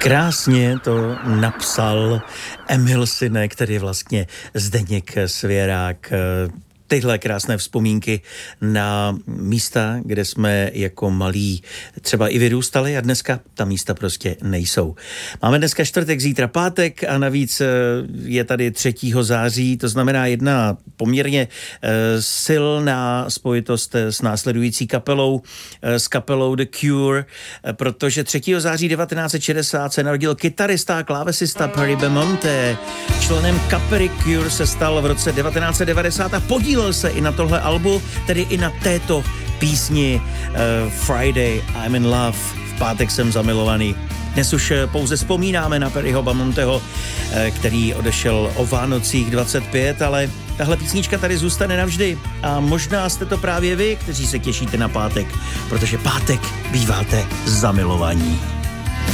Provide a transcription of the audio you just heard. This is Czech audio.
Krásně to napsal Emil Synek, který je vlastně Zdeněk Svěrák. Tyhle krásné vzpomínky na místa, kde jsme jako malí třeba i vyrůstali a dneska ta místa prostě nejsou. Máme dneska čtvrtek, zítra pátek a navíc je tady 3. září, to znamená jedna poměrně silná spojitost s následující kapelou, s kapelou The Cure, protože 3. září 1960 se narodil kytarista a klávesista Perry Bemonte. Členem kapely Cure se stal v roce 1990 a podílel se i na tohle albu, tedy i na této písni Friday I'm in Love, v pátek jsem zamilovaný. Dnes už pouze vzpomínáme na Perryho Bemonteho, který odešel o Vánocích 25, ale tahle písnička tady zůstane navždy. A možná jste to právě vy, kteří se těšíte na pátek, protože pátek býváte zamilovaní.